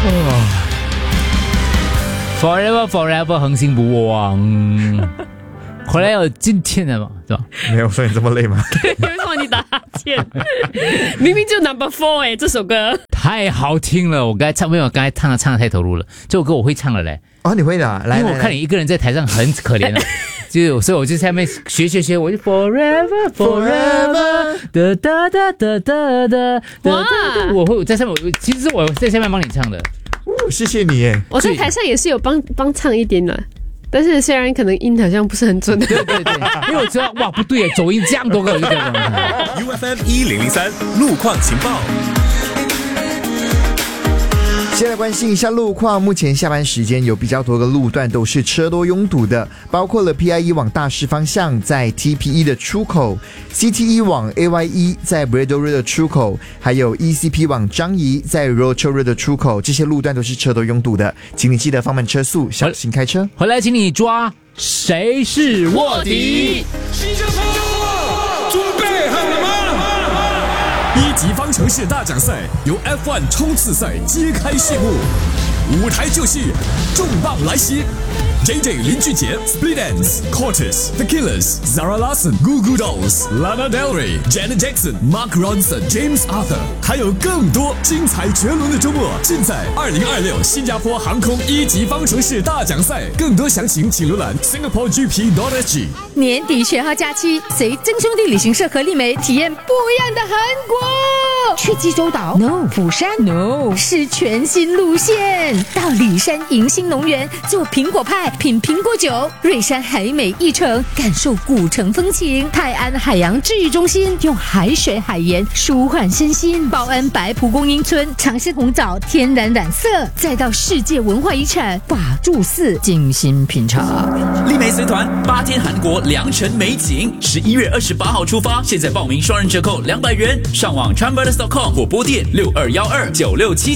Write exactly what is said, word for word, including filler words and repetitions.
Forever Forever 恒星不忘。回来有今天的嘛，是吧？ 没有说你这么累吗？ 为什么你打哈欠？明明就 number four 哎、欸，这首歌太好听了。我刚才唱没有，刚才唱的唱的太投入了。这首歌我会唱了嘞。 哦，你会的、啊，来， 因为我看你一个人在台上很可怜啊。就所以我就在下面学学学，我就 forever forever 哒哒哒哒哒哒哒。我会我在上面，我其实我在下面帮你唱的。 哦、谢谢你耶。 我在台上也是有帮帮唱一点的。但是虽然可能音好像不是很准， 对对对，因为我知道哇不对耶，走音这样多个我就这样。 U F M 一零零三路况情报。 先来关心一下路况，目前下班时间有比较多个路段都是车多拥堵的，包括了 P I E 往大市方向在 T P E 的出口， C T E 往 A Y E 在 Braddell Road 的出口，还有 E C P 往樟宜在 Rochor Road 的出口，这些路段都是车多拥堵的，请你记得放慢车速，小心开车。 回来请你抓谁是卧底。 新加坡准备好了吗？ 一级方程式大奖赛由 F 一 冲刺赛揭开序幕，舞台就是重磅来袭。J J 林俊杰、Split Enz、Cortez、The Killers、Zara Larsson、Goo Goo Dolls、Lana Del Rey、Janet Jackson、Mark Ronson、James Arthur， 还有更多精彩绝伦的周末，尽在二零二六新加坡航空一级方程式大奖赛。更多详情请浏览 Singapore G P dot S G。 年底选号假期，随真兄弟旅行社和丽梅体验不一样的韩国。去济州岛 ？No。釜山 ？No。是全新路线，到里山迎新农园做苹果派。品苹果酒，瑞山海美一城感受古城风情，泰安海洋治愈中心用海水海盐舒缓身心，报恩白蒲公英村尝试红枣天然染色，再到世界文化遗产法住寺精心品尝。 丽梅随团八天韩国良辰美景，十一月二十八号出发，现在报名双人折扣两百元，上网 Chambers dot com 或拨电六二一二九六七。